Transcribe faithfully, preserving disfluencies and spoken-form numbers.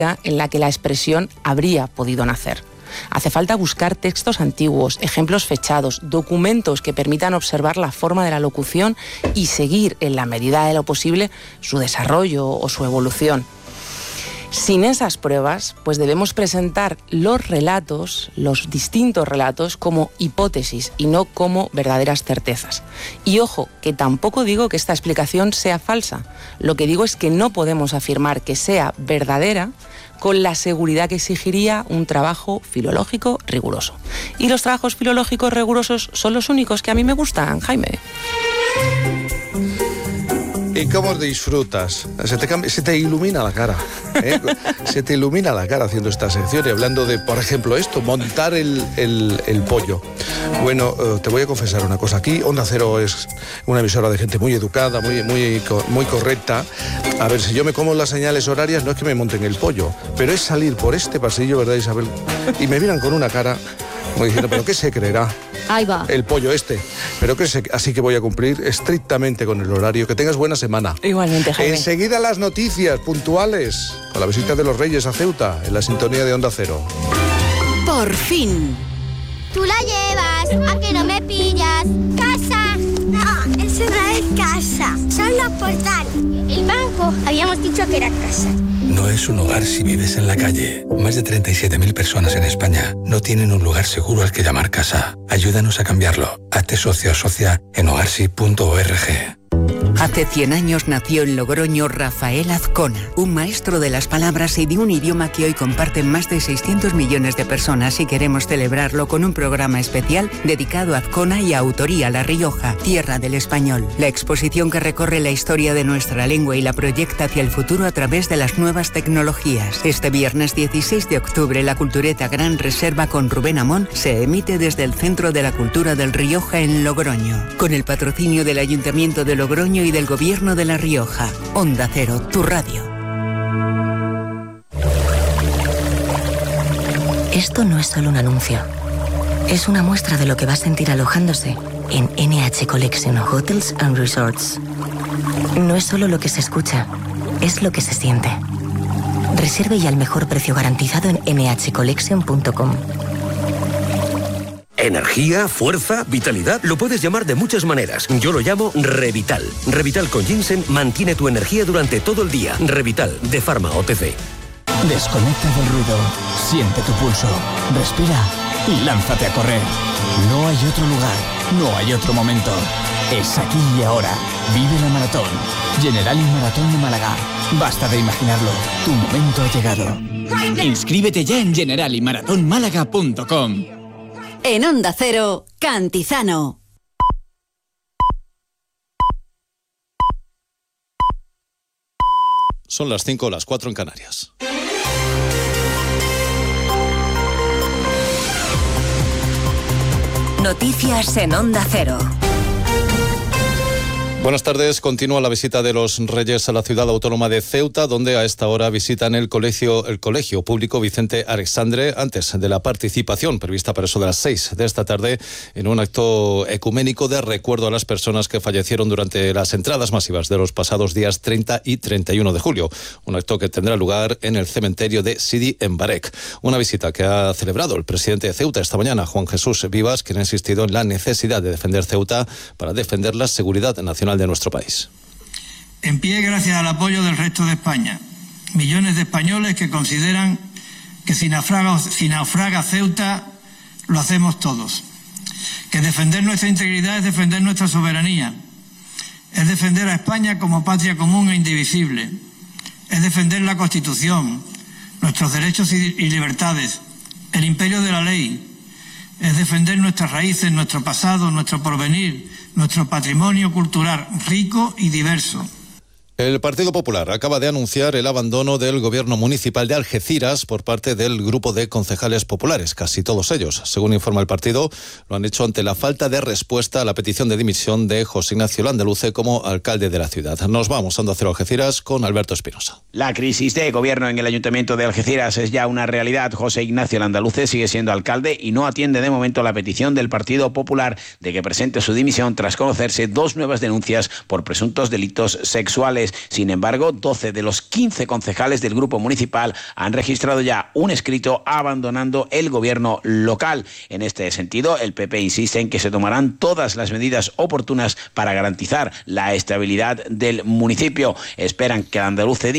en la que la expresión habría podido nacer. Hace falta buscar textos antiguos, ejemplos fechados, documentos que permitan observar la forma de la locución y seguir, en la medida de lo posible, su desarrollo o su evolución. Sin esas pruebas, pues debemos presentar los relatos, los distintos relatos, como hipótesis y no como verdaderas certezas. Y ojo, que tampoco digo que esta explicación sea falsa. Lo que digo es que no podemos afirmar que sea verdadera con la seguridad que exigiría un trabajo filológico riguroso. Y los trabajos filológicos rigurosos son los únicos que a mí me gustan, Jaime. ¿Y cómo disfrutas? Se te, cambia, se te ilumina la cara, ¿eh? Se te ilumina la cara haciendo esta sección y hablando de, por ejemplo, esto, montar el, el, el pollo. Bueno, eh, te voy a confesar una cosa. Aquí Onda Cero es una emisora de gente muy educada, muy, muy, muy correcta. A ver, si yo me como las señales horarias, no es que me monten el pollo, pero es salir por este pasillo, ¿verdad, Isabel? Y me miran con una cara como diciendo, ¿pero qué se creerá? Ahí va. El pollo este. Pero que se, así que voy a cumplir estrictamente con el horario. Que tengas buena semana. Igualmente, Jaime. Enseguida las noticias puntuales con la visita de los Reyes a Ceuta en la sintonía de Onda Cero. Por fin. Tú la llevas, a que no me pillas. Casa. No, eso no es casa. Son los portales. El banco, habíamos dicho que era casa. No es un hogar si vives en la calle. Más de treinta y siete mil personas en España no tienen un lugar seguro al que llamar casa. Ayúdanos a cambiarlo. Hazte socio o socia en hogarsi punto org. Hace cien años nació en Logroño Rafael Azcona, un maestro de las palabras y de un idioma que hoy comparten más de seiscientos millones de personas, y queremos celebrarlo con un programa especial dedicado a Azcona y a Autoría La Rioja, tierra del español. La exposición que recorre la historia de nuestra lengua y la proyecta hacia el futuro a través de las nuevas tecnologías. Este viernes dieciséis de octubre, la Cultureta Gran Reserva con Rubén Amón se emite desde el Centro de la Cultura del Rioja en Logroño, con el patrocinio del Ayuntamiento de Logroño y del Gobierno de La Rioja. Onda Cero, tu radio. Esto no es solo un anuncio. Es una muestra de lo que va a sentir alojándose en N H Collection Hotels and Resorts. No es solo lo que se escucha, es lo que se siente. Reserve ya al mejor precio garantizado en ene hache collection punto com. Energía, fuerza, vitalidad, lo puedes llamar de muchas maneras. Yo lo llamo Revital. Revital con ginseng mantiene tu energía durante todo el día. Revital, de Pharma O T C. Desconecta del ruido, siente tu pulso, respira y lánzate a correr. No hay otro lugar, no hay otro momento. Es aquí y ahora. Vive la maratón. Generali Maratón de Málaga. Basta de imaginarlo. Tu momento ha llegado. Inscríbete ya en generali maratón málaga punto com. En Onda Cero, Cantizano. Son las cinco, las cuatro en Canarias. Noticias en Onda Cero. Buenas tardes. Continúa la visita de los Reyes a la ciudad autónoma de Ceuta, donde a esta hora visitan el colegio, el colegio público Vicente Alexandre, antes de la participación prevista para eso de las seis de esta tarde en un acto ecuménico de recuerdo a las personas que fallecieron durante las entradas masivas de los pasados días treinta y treinta y uno de julio. Un acto que tendrá lugar en el cementerio de Sidi Embarek. Una visita que ha celebrado el presidente de Ceuta esta mañana, Juan Jesús Vivas, quien ha insistido en la necesidad de defender Ceuta para defender la seguridad nacional de nuestro país. En pie gracias al apoyo del resto de España. Millones de españoles que consideran que si naufraga, si naufraga Ceuta, lo hacemos todos. Que defender nuestra integridad es defender nuestra soberanía. Es defender a España como patria común e indivisible. Es defender la Constitución, nuestros derechos y libertades, el imperio de la ley. Es defender nuestras raíces, nuestro pasado, nuestro porvenir, nuestro patrimonio cultural rico y diverso. El Partido Popular acaba de anunciar el abandono del gobierno municipal de Algeciras por parte del grupo de concejales populares, casi todos ellos. Según informa el partido, lo han hecho ante la falta de respuesta a la petición de dimisión de José Ignacio Landaluce como alcalde de la ciudad. Nos vamos a Onda Cero Algeciras con Alberto Espinosa. La crisis de gobierno en el Ayuntamiento de Algeciras es ya una realidad. José Ignacio Landaluce sigue siendo alcalde y no atiende de momento la petición del Partido Popular de que presente su dimisión tras conocerse dos nuevas denuncias por presuntos delitos sexuales. concejales. Sin embargo, doce de los quince concejales del grupo municipal han registrado ya un escrito abandonando el gobierno local. En este sentido, el P P insiste en que se tomarán todas las medidas oportunas para garantizar la estabilidad del municipio. Esperan que Andalucía